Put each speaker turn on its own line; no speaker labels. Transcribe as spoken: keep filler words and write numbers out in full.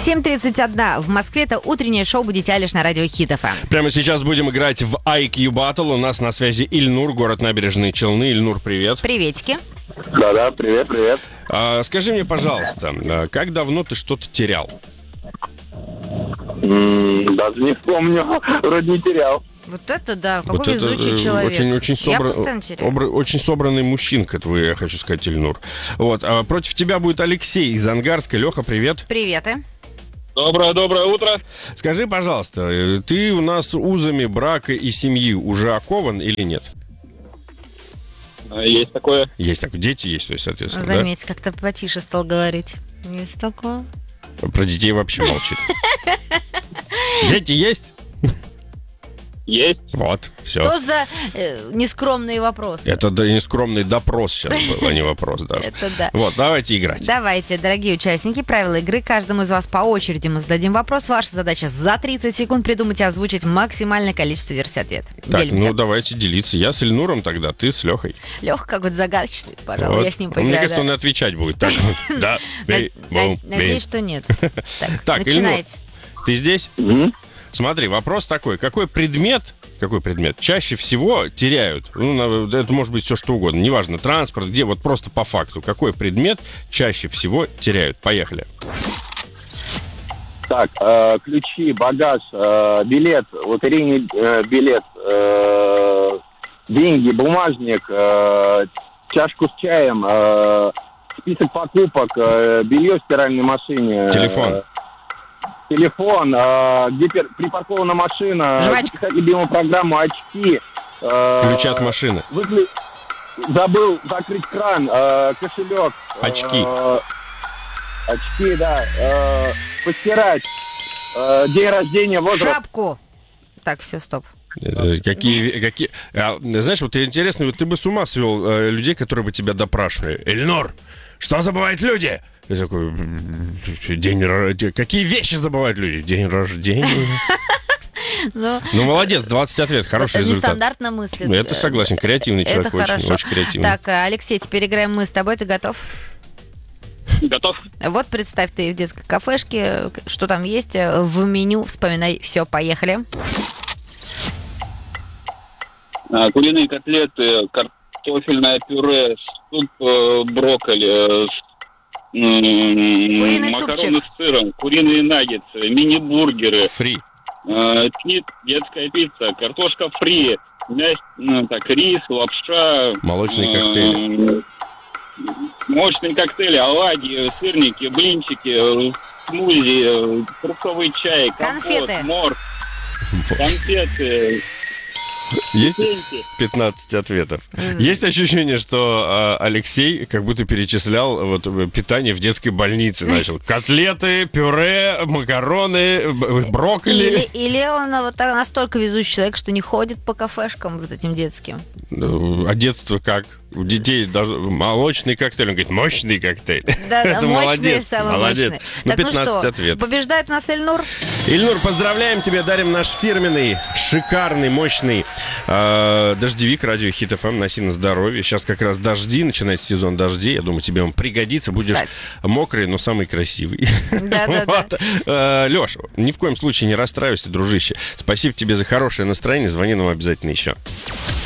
семь тридцать один в Москве. Это утреннее шоу «Будете Алиш» на радио Хит эф эм.
Прямо сейчас будем играть в ай кью Battle. У нас на связи Ильнур, город Набережные Челны. Ильнур, привет.
Приветики.
Да-да, привет, привет.
А, скажи мне, пожалуйста, как давно ты что-то терял?
М, даже не вспомню, вроде не терял.
Вот это да, какой
Вот это,
везучий
э,
человек.
Очень, очень,
Я
собра-
постоянно теряю.
обра- очень собранный мужчинка твой, я хочу сказать, Ильнур. Вот. А против тебя будет Алексей из Ангарска. Леха, привет.
Приветы.
Доброе-доброе утро.
Скажи, пожалуйста, э, ты у нас узами брака и семьи уже окован или нет?
Есть такое.
Есть так, дети есть, то есть, соответственно,
Заметь, как-то потише стал говорить. Есть такое.
да? Про детей вообще молчит. Дети есть?
Есть.
Вот, все.
Что за э, нескромные вопросы?
Это да, нескромный допрос сейчас был, а не вопрос даже.
Это да.
Вот, давайте играть.
Давайте, дорогие участники, правила игры. Каждому из вас по очереди мы зададим вопрос. Ваша задача за тридцать секунд придумать и озвучить максимальное количество версий ответа.
Так,
Делимся.
ну давайте делиться. Я с Ильнуром тогда, ты с Лехой.
Леха какой-то загадочный, пожалуй,
Вот.
я с ним
Мне
поиграю.
кажется,
да.
он и отвечать будет. Так, вот. Да, бей,
На-
бум,
Надеюсь,
бей.
что нет. Так,
Так,
начинайте.
Ты здесь?
Мгм.
Смотри, вопрос такой. Какой предмет, какой предмет чаще всего теряют? Ну, на- это может быть все что угодно. Неважно, транспорт, где, вот просто по факту. Какой предмет чаще всего теряют? Поехали.
Так, э, ключи, багаж, э, билет, лотерейный э, билет, э, деньги, бумажник, э, чашку с чаем, э, список покупок, э, белье в стиральной машине.
Телефон.
э, Телефон, э, где пер- припаркована машина,
Жвачка.
записать любимую программу, очки. э,
Ключи от машины.
Выклю- Забыл закрыть кран, э, кошелек.
Очки.
э, очки, да. э, постирать. э, день рождения, возраст.
Шапку. Так, все, стоп.
Э, Какие, какие... А, знаешь, вот интересно, вот ты бы с ума свел э, людей, которые бы тебя допрашивали. Эльнур, что забывают люди? Я такой, «М, день ро- какие вещи забывают люди? День рождения.
Ну,
Ну, молодец, двадцать ответов, хороший
это
результат.
нестандартно мыслит.
Ну, это согласен, креативный
Это
человек, очень,
хорошо.
очень креативный.
Так, Алексей, теперь играем мы с тобой. Ты готов?
Готов.
Вот представь, ты в детской кафешке. Что там есть в меню? Вспоминай. Все, поехали.
А, Куриные котлеты, картофельное пюре, суп э, брокколи, э, с, м,
Куриный
макароны
супчик.
с сыром, куриные наггетсы, мини-бургеры,
Фри.
э, пит, детская пицца, картошка фри, мяс- ну, так, рис, лапша.
Молочные
э,
коктейли.
Молочные коктейли, оладьи, сырники, блинчики, э, смузи, э, фруктовый чай, компот,
Конфеты.
морс, конфеты,
Есть
пенки.
пятнадцать ответов. Есть ощущение, что а, Алексей как будто перечислял вот э, питание в детской больнице. Начал котлеты, пюре, макароны, б- брокколи.
Или, или он вот так настолько везучий человек, что не ходит по кафешкам вот этим детским.
Ну, а детство как? У детей даже молочный коктейль. Он говорит, мощный коктейль.
Да, да,
Это
мощные,
молодец,
самые
молодец.
мощные.
Ну,
Так, ну
пятнадцать
что,
ответов.
побеждает нас Эльнур?
Ильнур, поздравляем тебя, дарим наш фирменный, шикарный, мощный э, дождевик радио Хит эф эм. Носи на здоровье. Сейчас как раз дожди, начинается сезон дождей. Я думаю, тебе он пригодится. Будешь
Кстати.
мокрый, но самый красивый.
Да-да-да.
Леша, ни в коем случае не расстраивайся, дружище. Спасибо тебе за хорошее настроение. Звони нам обязательно еще.